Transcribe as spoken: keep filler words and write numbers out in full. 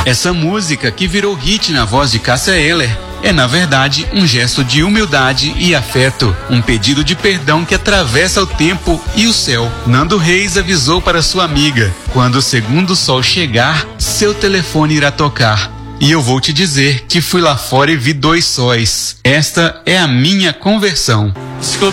Essa música, que virou hit na voz de Cássia Eller, é na verdade um gesto de humildade e afeto, um pedido de perdão que atravessa o tempo e o céu. Nando Reis avisou para sua amiga: quando o segundo sol chegar, seu telefone irá tocar. E eu vou te dizer que fui lá fora e vi dois sóis. Esta é a minha conversão.